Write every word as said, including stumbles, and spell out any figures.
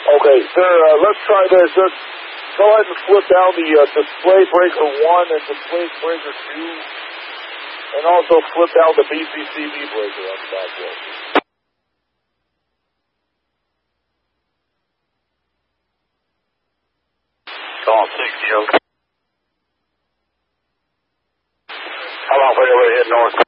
Okay, sir, uh, let's try this. Just go ahead and flip down the uh, display breaker one and display breaker two, and also flip down the B C C B breaker on the back wheel. Call sixty, okay. How long for you head north?